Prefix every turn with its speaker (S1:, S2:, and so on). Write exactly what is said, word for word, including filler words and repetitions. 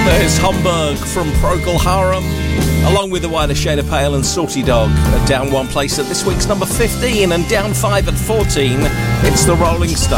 S1: There's Hamburg from Procol Harum, along with The Wider Shade of Pale and Salty Dog. Down one place at this week's number fifteen, and down five at fourteen, it's the Rolling Stones.